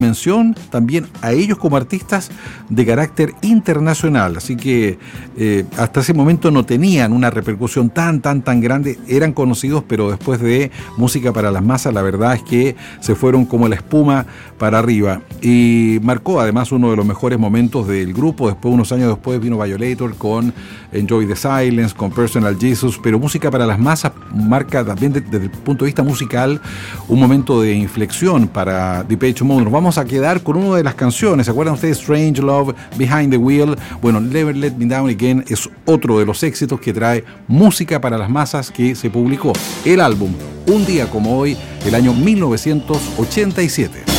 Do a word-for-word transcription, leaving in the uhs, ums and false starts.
dimensión también a ellos como artistas de carácter internacional. Así que eh, hasta ese momento no tenían una repercusión tan, tan, tan grande. Eran conocidos, pero después de Música para las Masas, la verdad es que se fueron como la espuma para arriba. Y marcó además uno de los mejores momentos del grupo. Después, unos años después, vino Violator con Enjoy the Silence, con Personal Jesus. Pero Música para las Masas marca también de, desde el punto de vista musical un momento de inflexión para Depeche Mode. Nos vamos a quedar con una de las canciones. ¿Se acuerdan ustedes? Strange Love, Behind the Wheel. Bueno, Never Let Me Down Again es otro de los éxitos que trae Música para las Masas, que se publicó el álbum un día como hoy, el año mil novecientos ochenta y siete.